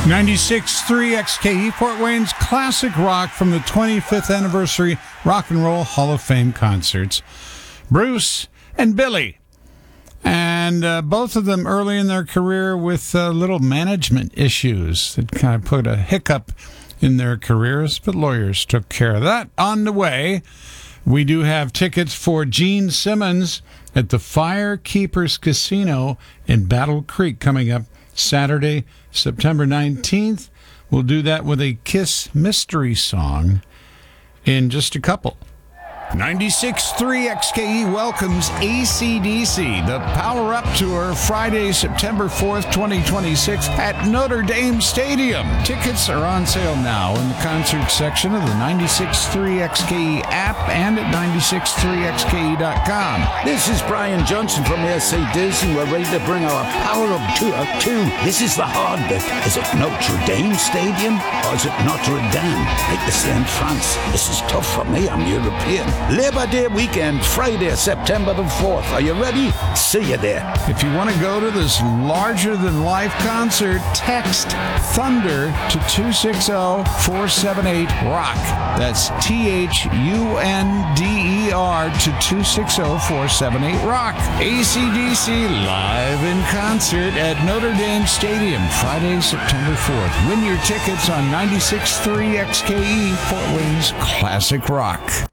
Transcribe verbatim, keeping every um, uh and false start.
ninety-six point three X K E, Fort Wayne's classic rock from the twenty-fifth anniversary Rock and Roll Hall of Fame concerts. Bruce and Billy. And uh, both of them early in their career with uh, little management issues that kind of put a hiccup in their careers, but lawyers took care of that. On the way, we do have tickets for Gene Simmons at the Firekeepers Casino in Battle Creek coming up Saturday, September nineteenth. We'll do that with a Kiss mystery song in just a couple. ninety-six point three X K E welcomes A C D C, the Power Up Tour, Friday, September fourth, twenty twenty-six at Notre Dame Stadium. Tickets are on sale now in the concert section of the ninety-six point three X K E app and at ninety-six point three X K E dot com. This is Brian Johnson from A C D C. We're ready to bring our Power Up Tour to. This is the hard bit. Is it Notre Dame Stadium or is it Notre Dame? Like they say in France. This is tough for me. I'm European. Labor Day weekend, Friday, September the fourth. Are you ready? See you there. If you want to go to this larger-than-life concert, text THUNDER to two six zero, four seven eight, ROCK. That's T H U N D E R to two six zero, four seven eight, ROCK. A C D C live in concert at Notre Dame Stadium, Friday, September fourth. Win your tickets on ninety-six point three X K E, Fort Wayne's classic rock.